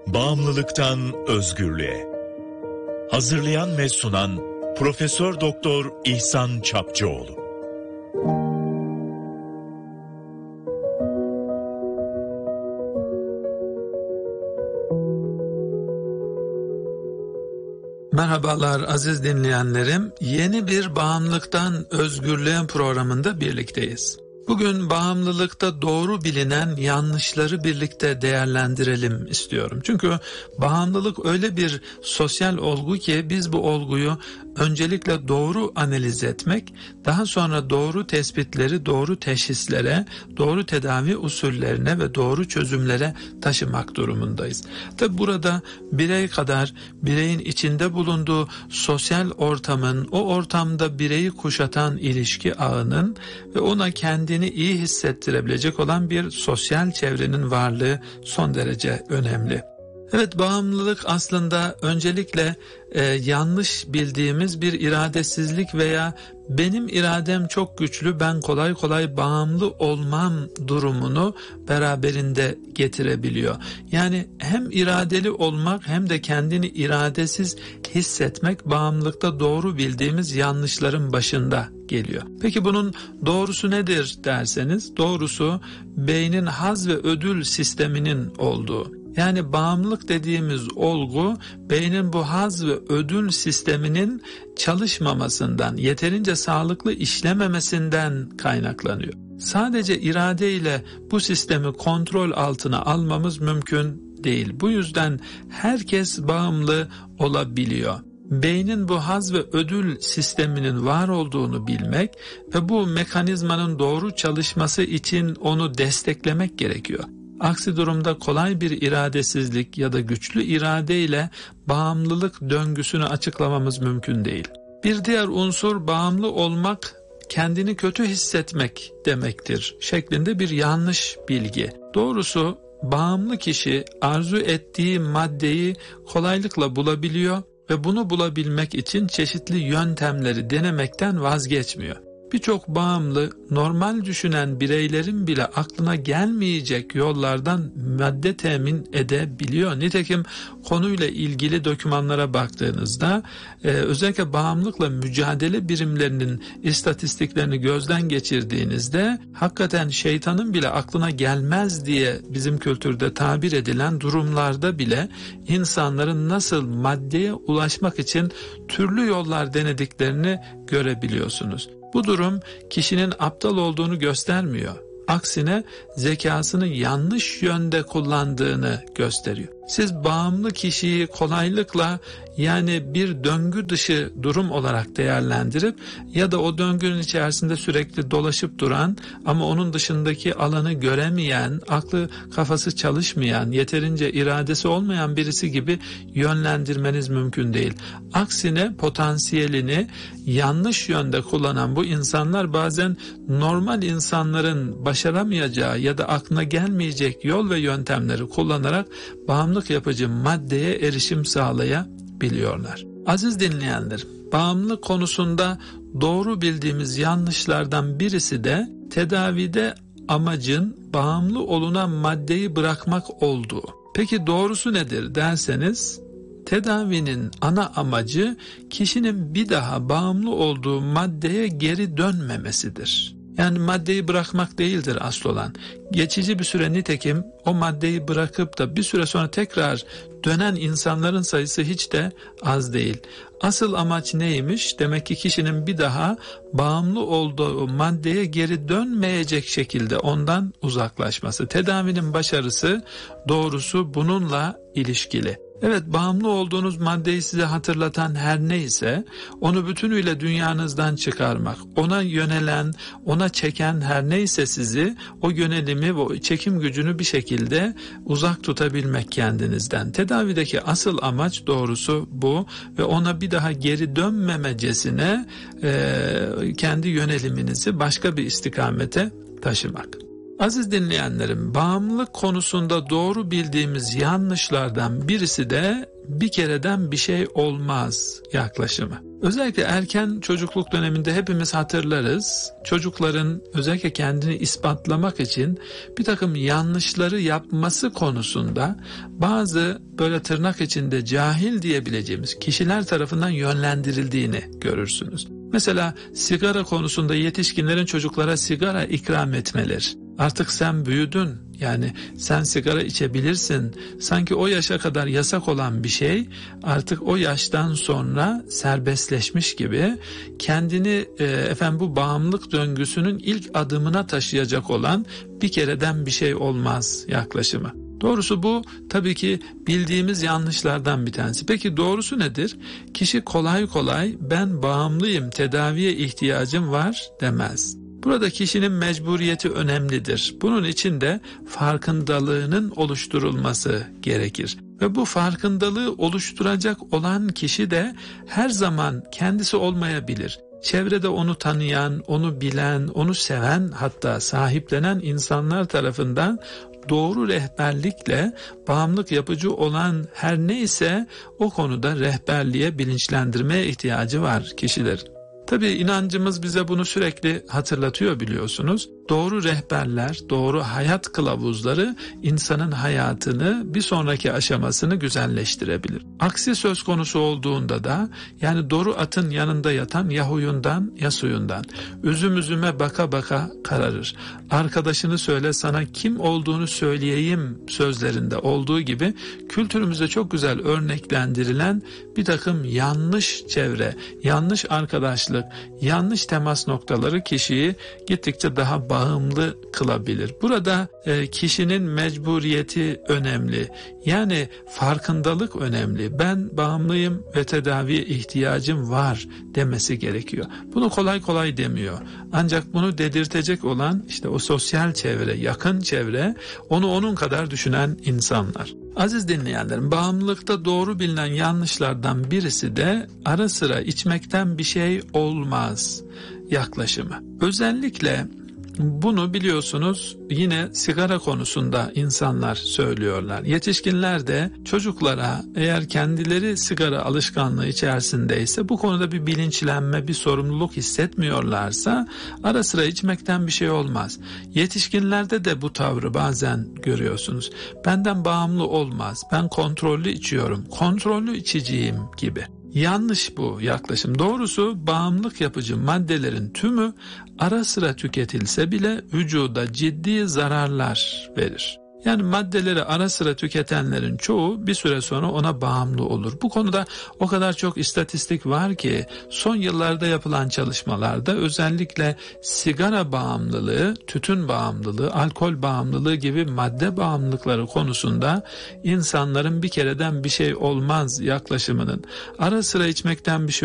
Bağımlılıktan özgürlüğe. Hazırlayan ve sunan Profesör Doktor İhsan Çapçıoğlu. Merhabalar aziz dinleyenlerim. Yeni bir Bağımlılıktan Özgürlüğe programında birlikteyiz. Bugün bağımlılıkta doğru bilinen yanlışları birlikte değerlendirelim istiyorum. Çünkü bağımlılık öyle bir sosyal olgu ki biz bu olguyu öncelikle doğru analiz etmek, daha sonra doğru tespitleri doğru teşhislere, doğru tedavi usullerine ve doğru çözümlere taşımak durumundayız. Tabi burada birey kadar bireyin içinde bulunduğu sosyal ortamın, o ortamda bireyi kuşatan ilişki ağının ve ona kendini iyi hissettirebilecek olan bir sosyal çevrenin varlığı son derece önemli. Evet, bağımlılık aslında öncelikle yanlış bildiğimiz bir iradesizlik veya benim iradem çok güçlü, ben kolay kolay bağımlı olmam durumunu beraberinde getirebiliyor. Yani hem iradeli olmak hem de kendini iradesiz hissetmek bağımlılıkta doğru bildiğimiz yanlışların başında geliyor. Peki bunun doğrusu nedir derseniz, doğrusu beynin haz ve ödül sisteminin olduğu. Yani bağımlılık dediğimiz olgu beynin bu haz ve ödül sisteminin çalışmamasından, yeterince sağlıklı işlememesinden kaynaklanıyor. Sadece iradeyle bu sistemi kontrol altına almamız mümkün değil. Bu yüzden herkes bağımlı olabiliyor. Beynin bu haz ve ödül sisteminin var olduğunu bilmek ve bu mekanizmanın doğru çalışması için onu desteklemek gerekiyor. Aksi durumda kolay bir iradesizlik ya da güçlü iradeyle bağımlılık döngüsünü açıklamamız mümkün değil. Bir diğer unsur, bağımlı olmak kendini kötü hissetmek demektir şeklinde bir yanlış bilgi. Doğrusu bağımlı kişi arzu ettiği maddeyi kolaylıkla bulabiliyor ve bunu bulabilmek için çeşitli yöntemleri denemekten vazgeçmiyor. Birçok bağımlı, normal düşünen bireylerin bile aklına gelmeyecek yollardan madde temin edebiliyor. Nitekim konuyla ilgili dokümanlara baktığınızda özellikle bağımlılıkla mücadele birimlerinin istatistiklerini gözden geçirdiğinizde hakikaten şeytanın bile aklına gelmez diye bizim kültürde tabir edilen durumlarda bile insanların nasıl maddeye ulaşmak için türlü yollar denediklerini görebiliyorsunuz. Bu durum kişinin aptal olduğunu göstermiyor. Aksine zekasını yanlış yönde kullandığını gösteriyor. Siz bağımlı kişiyi kolaylıkla, yani bir döngü dışı durum olarak değerlendirip ya da o döngünün içerisinde sürekli dolaşıp duran ama onun dışındaki alanı göremeyen, aklı kafası çalışmayan, yeterince iradesi olmayan birisi gibi yönlendirmeniz mümkün değil. Aksine potansiyelini yanlış yönde kullanan bu insanlar bazen normal insanların başaramayacağı ya da aklına gelmeyecek yol ve yöntemleri kullanarak bağımlılık yapıcı maddeye erişim sağlayabiliyorlar. Aziz dinleyenlerim, bağımlılık konusunda doğru bildiğimiz yanlışlardan birisi de tedavide amacın bağımlı olunan maddeyi bırakmak olduğu. Peki doğrusu nedir derseniz, tedavinin ana amacı kişinin bir daha bağımlı olduğu maddeye geri dönmemesidir. Yani maddeyi bırakmak değildir asıl olan. Geçici bir süre, nitekim o maddeyi bırakıp da bir süre sonra tekrar dönen insanların sayısı hiç de az değil. Asıl amaç neymiş? Demek ki kişinin bir daha bağımlı olduğu maddeye geri dönmeyecek şekilde ondan uzaklaşması. Tedavinin başarısı doğrusu bununla ilişkili. Evet, bağımlı olduğunuz maddeyi size hatırlatan her neyse onu bütünüyle dünyanızdan çıkarmak, ona yönelen, ona çeken her neyse sizi, o yönelimi ve o çekim gücünü bir şekilde uzak tutabilmek kendinizden. Tedavideki asıl amaç doğrusu bu ve ona bir daha geri dönmemecesine kendi yöneliminizi başka bir istikamete taşımak. Aziz dinleyenlerim, bağımlılık konusunda doğru bildiğimiz yanlışlardan birisi de bir kereden bir şey olmaz yaklaşımı. Özellikle erken çocukluk döneminde hepimiz hatırlarız. Çocukların özellikle kendini ispatlamak için bir takım yanlışları yapması konusunda bazı böyle tırnak içinde cahil diyebileceğimiz kişiler tarafından yönlendirildiğini görürsünüz. Mesela sigara konusunda yetişkinlerin çocuklara sigara ikram etmeleri. Artık sen büyüdün, yani sen sigara içebilirsin. Sanki o yaşa kadar yasak olan bir şey artık o yaştan sonra serbestleşmiş gibi kendini bu bağımlılık döngüsünün ilk adımına taşıyacak olan bir kereden bir şey olmaz yaklaşımı. Doğrusu bu tabii ki bildiğimiz yanlışlardan bir tanesi. Peki doğrusu nedir? Kişi kolay kolay ben bağımlıyım, tedaviye ihtiyacım var demez. Burada kişinin mecburiyeti önemlidir. Bunun için de farkındalığının oluşturulması gerekir. Ve bu farkındalığı oluşturacak olan kişi de her zaman kendisi olmayabilir. Çevrede onu tanıyan, onu bilen, onu seven, hatta sahiplenen insanlar tarafından doğru rehberlikle bağımlılık yapıcı olan her neyse o konuda rehberliğe, bilinçlendirmeye ihtiyacı var kişilerin. Tabii inancımız bize bunu sürekli hatırlatıyor biliyorsunuz. Doğru rehberler, doğru hayat kılavuzları insanın hayatını bir sonraki aşamasını güzelleştirebilir. Aksi söz konusu olduğunda da yani doğru atın yanında yatan ya huyundan ya suyundan. Üzüm üzüme baka baka kararır. Arkadaşını söyle sana kim olduğunu söyleyeyim sözlerinde olduğu gibi kültürümüzde çok güzel örneklendirilen bir takım yanlış çevre, yanlış arkadaşlık, yanlış temas noktaları kişiyi gittikçe daha bağımlı kılabilir. Burada kişinin mecburiyeti önemli. Yani farkındalık önemli. Ben bağımlıyım ve tedaviye ihtiyacım var demesi gerekiyor. Bunu kolay kolay demiyor. Ancak bunu dedirtecek olan işte o sosyal çevre, yakın çevre, onu onun kadar düşünen insanlar. Aziz dinleyenlerim, bağımlılıkta doğru bilinen yanlışlardan birisi de ara sıra içmekten bir şey olmaz yaklaşımı. Özellikle bunu biliyorsunuz yine sigara konusunda insanlar söylüyorlar. Yetişkinler de çocuklara eğer kendileri sigara alışkanlığı içerisindeyse bu konuda bir bilinçlenme, bir sorumluluk hissetmiyorlarsa ara sıra içmekten bir şey olmaz. Yetişkinlerde de bu tavrı bazen görüyorsunuz. Benden bağımlı olmaz, ben kontrollü içiyorum, kontrollü içiciyim gibi. Yanlış bu yaklaşım. Doğrusu bağımlılık yapıcı maddelerin tümü ara sıra tüketilse bile vücuda ciddi zararlar verir. Yani maddeleri ara sıra tüketenlerin çoğu bir süre sonra ona bağımlı olur. Bu konuda o kadar çok istatistik var ki son yıllarda yapılan çalışmalarda özellikle sigara bağımlılığı, tütün bağımlılığı, alkol bağımlılığı gibi madde bağımlılıkları konusunda insanların bir kereden bir şey olmaz yaklaşımının ara sıra içmekten bir şey